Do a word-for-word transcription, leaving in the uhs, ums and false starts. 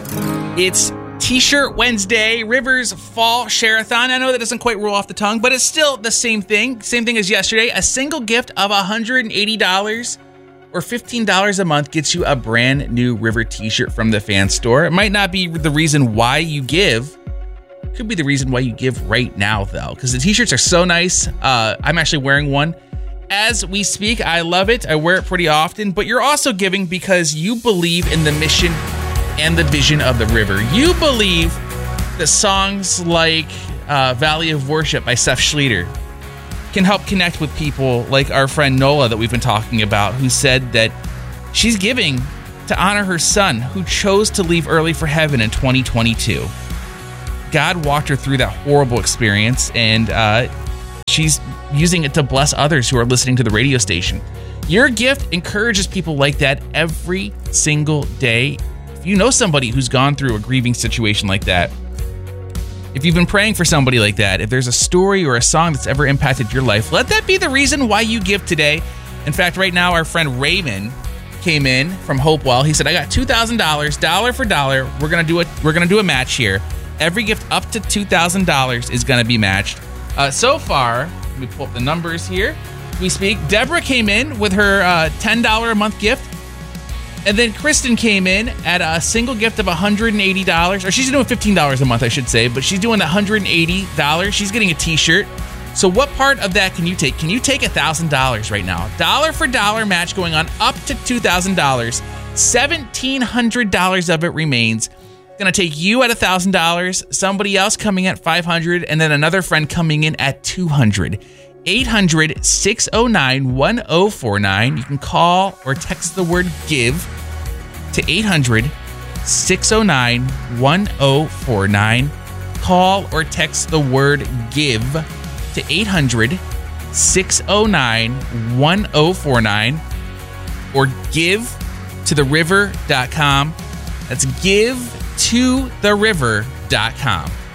It's T-Shirt Wednesday, Rivers Fall Share-a-thon. I know that doesn't quite roll off the tongue, but it's still the same thing. Same thing as yesterday. A single gift of one hundred eighty dollars or fifteen dollars a month gets you a brand new River T-shirt from the fan store. It might not be the reason why you give. It could be the reason why you give right now, though, because the T-shirts are so nice. Uh, I'm actually wearing one as we speak. I love it. I wear it pretty often, but you're also giving because you believe in the mission and the vision of the river. You believe that songs like uh, Valley of Worship by Seth Schleter can help connect with people like our friend Nola that we've been talking about, who said that she's giving to honor her son who chose to leave early for heaven in twenty twenty-two. God walked her through that horrible experience, and uh, she's using it to bless others who are listening to the radio station. Your gift encourages people like that every single day. If you know somebody who's gone through a grieving situation like that, if you've been praying for somebody like that, if there's a story or a song that's ever impacted your life, let that be the reason why you give today. In fact, right now, our friend Raymond came in from Hopewell. He said, I got two thousand dollars, dollar for dollar. We're going to do a, we're going to do a match here. Every gift up to two thousand dollars is going to be matched. Uh, so far, let me pull up the numbers here. We speak. Deborah came in with her uh, ten dollars a month gift. And then Kristen came in at a single gift of one hundred eighty dollars, or she's doing fifteen dollars a month, I should say, but she's doing one hundred eighty dollars. She's getting a T-shirt. So what part of that can you take? Can you take one thousand dollars right now? Dollar for dollar match going on up to two thousand dollars. one thousand seven hundred dollars of it remains. Going to take you at one thousand dollars, somebody else coming at five hundred dollars, and then another friend coming in at two hundred dollars. eight hundred, six oh nine, one oh four nine. You can call or text the word GIVE to eight hundred, six oh nine, one oh four nine. Call or text the word GIVE to eight hundred, six oh nine, one oh four nine or give to the river dot com. That's give to the river dot com.